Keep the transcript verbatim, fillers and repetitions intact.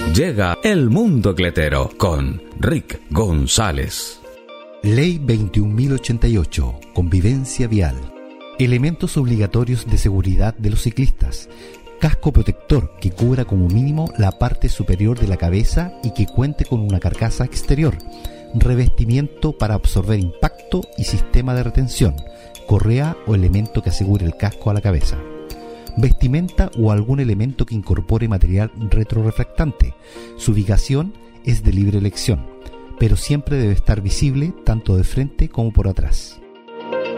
Llega El Mundo Cletero con Rick González. Ley veintiún mil ochenta y ocho. Convivencia vial. Elementos obligatorios de seguridad de los ciclistas. Casco protector que cubra como mínimo la parte superior de la cabeza y que cuente con una carcasa exterior. Revestimiento para absorber impacto y sistema de retención. Correa o elemento que asegure el casco a la cabeza. Vestimenta o algún elemento que incorpore material retrorefractante. Su ubicación es de libre elección, pero siempre debe estar visible tanto de frente como por atrás.